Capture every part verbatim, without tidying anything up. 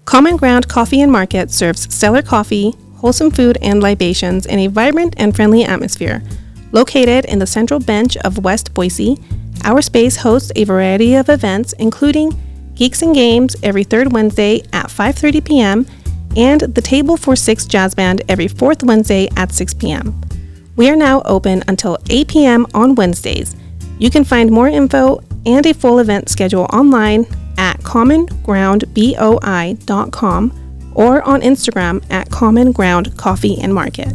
Common Ground Coffee and Market serves stellar coffee, wholesome food, and libations in a vibrant and friendly atmosphere. Located in the central bench of West Boise, our space hosts a variety of events, including Geeks and Games every third Wednesday at five thirty p.m. and the Table for Six Jazz Band every fourth Wednesday at six p.m. We are now open until eight p.m. on Wednesdays. You can find more info and a full event schedule online at common ground boi dot com or on Instagram at Common Ground Coffee and Market.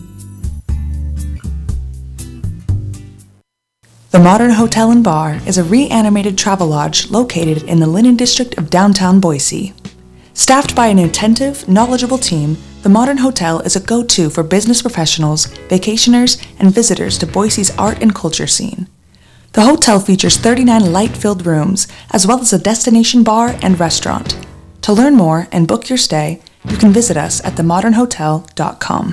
The Modern Hotel and Bar is a reanimated travel lodge located in the Linen District of downtown Boise. Staffed by an attentive, knowledgeable team, the Modern Hotel is a go-to for business professionals, vacationers, and visitors to Boise's art and culture scene. The hotel features thirty-nine light-filled rooms, as well as a destination bar and restaurant. To learn more and book your stay, you can visit us at the modern hotel dot com.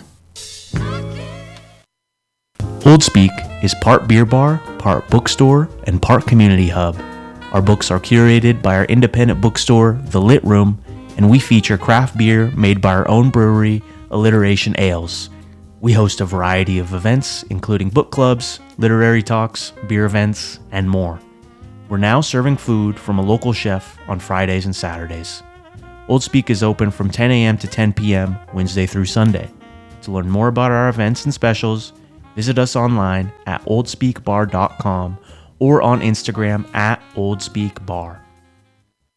Old Speak is part beer bar, part bookstore, and part community hub. Our books are curated by our independent bookstore, The Lit Room, and we feature craft beer made by our own brewery, Alliteration Ales. We host a variety of events, including book clubs, literary talks, beer events, and more. We're now serving food from a local chef on Fridays and Saturdays. Old Speak is open from ten a.m. to ten p.m. Wednesday through Sunday. To learn more about our events and specials, visit us online at old speak bar dot com or on Instagram at old speak bar.